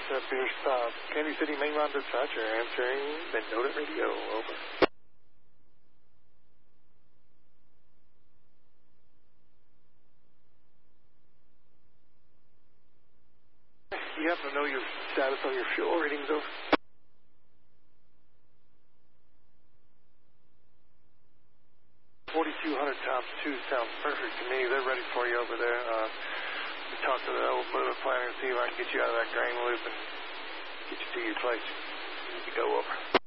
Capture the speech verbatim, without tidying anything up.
uh, Pierce, uh, Candy City Mainline dispatcher answering Mendota Radio, over. You happen to know your status on your fuel readings, over? forty-two hundred times two sounds perfect to me. They're ready for you over there. Uh, talk to the old motor planner and see if I can get you out of that grain loop and get you to your place. You go, over.